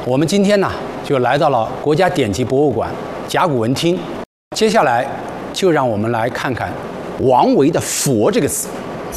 我们今天呢，就来到了国家典籍博物馆甲骨文厅。接下来，就让我们来看看王维的“佛”这个字。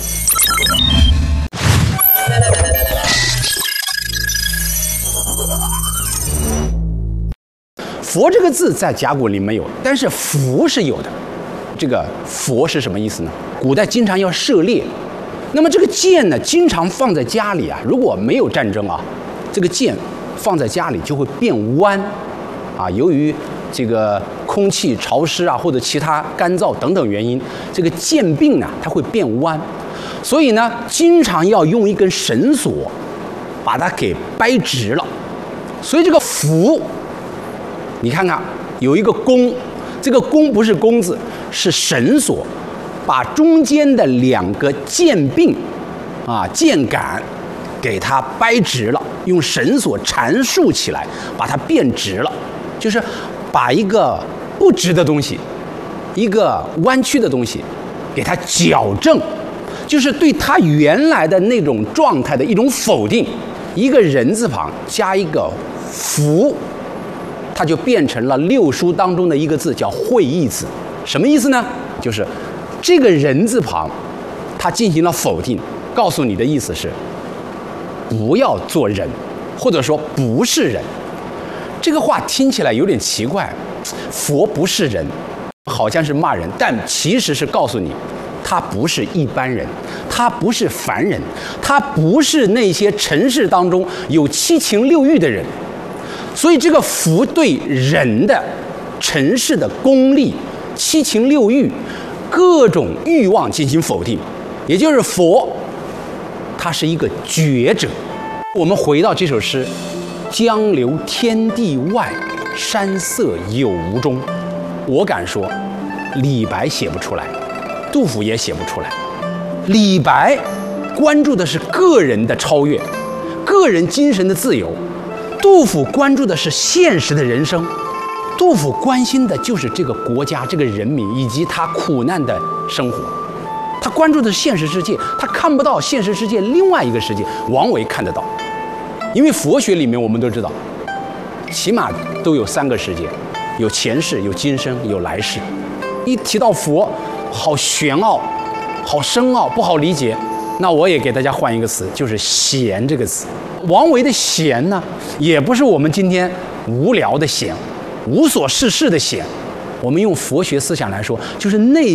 佛这个字在甲骨文里没有，但是符是有的。这个佛是什么意思呢？古代经常要射猎，那么这个箭呢，经常放在家里啊。如果没有战争啊，这个箭放在家里就会变弯，啊，由于这个空气潮湿啊，或者其他干燥等等原因，这个箭柄呢它会变弯，所以呢，经常要用一根绳索把它给掰直了。所以这个符，你看看有一个弓，这个弓不是弓字，是绳索，把中间的两个箭柄啊箭杆给它掰直了，用绳索缠束起来，把它变直了，就是把一个不直的东西，一个弯曲的东西，给它矫正，就是对它原来的那种状态的一种否定。一个人字旁加一个符，它就变成了六书当中的一个字，叫会意字。什么意思呢？就是这个人字旁，它进行了否定，告诉你的意思是不要做人，或者说不是人。这个话听起来有点奇怪，佛不是人，好像是骂人，但其实是告诉你，他不是一般人，他不是凡人，他不是那些尘世当中有七情六欲的人。所以这个符对人的尘世的功利、七情六欲、各种欲望进行否定，也就是佛，他是一个觉者。我们回到这首诗，江流天地外，山色有无中。我敢说，李白写不出来，杜甫也写不出来。李白关注的是个人的超越，个人精神的自由；杜甫关注的是现实的人生。杜甫关心的就是这个国家、这个人民以及他苦难的生活。他关注的是现实世界，他看不到现实世界另外一个世界。王维看得到，因为佛学里面我们都知道，起码都有三个世界，有前世、有今生、有来世。一提到佛，好玄奥，好深奥，不好理解。那我也给大家换一个词，就是闲这个词。王维的闲呢，也不是我们今天无聊的闲，无所事事的闲。我们用佛学思想来说，就是内